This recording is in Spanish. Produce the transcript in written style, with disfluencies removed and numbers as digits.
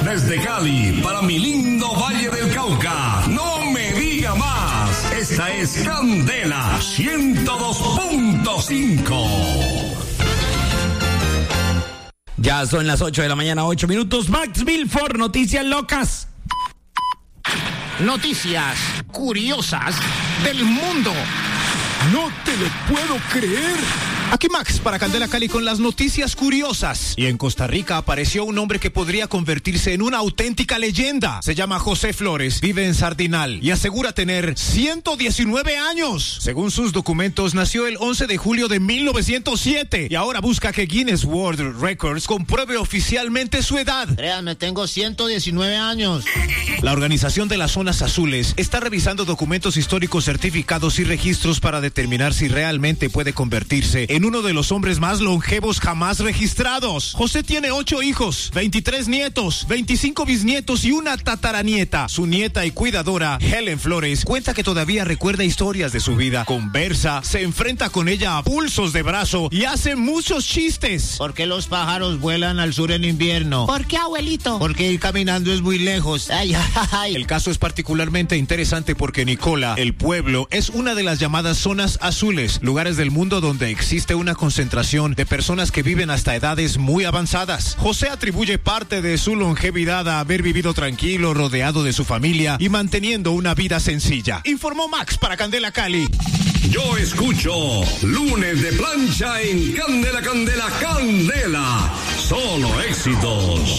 Desde Cali, para mi lindo Valle del Cauca. No me diga más. Esta es Candela 102.5. Ya son las 8 de la mañana, 8 minutos. Max Milford, noticias locas. Noticias curiosas del mundo. No te lo puedo creer. Aquí Max para Candela Cali con las noticias curiosas. Y en Costa Rica apareció un hombre que podría convertirse en una auténtica leyenda. Se llama José Flores, vive en Sardinal y asegura tener 119 años. Según sus documentos, nació el 11 de julio de 1907 y ahora busca que Guinness World Records compruebe oficialmente su edad. Créanme, tengo 119 años. La Organización de las Zonas Azules está revisando documentos históricos certificados y registros para determinar si realmente puede convertirse en uno de los hombres más longevos jamás registrados. José tiene 8 hijos, 23 nietos, 25 bisnietos y una tataranieta. Su nieta y cuidadora, Helen Flores, cuenta que todavía recuerda historias de su vida, conversa, se enfrenta con ella a pulsos de brazo y hace muchos chistes. ¿Por qué los pájaros vuelan al sur en invierno? ¿Por qué, abuelito? Porque ir caminando es muy lejos. Ay, ay. El caso es particularmente interesante porque Nicola, el pueblo, es una de las llamadas zonas azules, lugares del mundo donde existe una concentración de personas que viven hasta edades muy avanzadas. José atribuye parte de su longevidad a haber vivido tranquilo, rodeado de su familia y manteniendo una vida sencilla. Informó Max para Candela Cali. Yo escucho Lunes de Plancha en Candela, Candela, Candela. Solo éxitos.